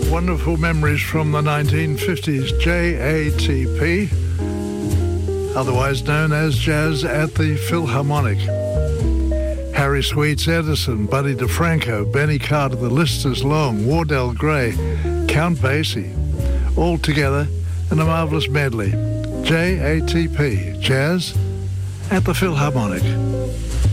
Wonderful memories from the 1950s. JATP, otherwise known as Jazz at the Philharmonic. Harry Sweets Edison, Buddy DeFranco, Benny Carter, the list is long, Wardell Gray, Count Basie, all together in a marvellous medley. JATP, Jazz at the Philharmonic.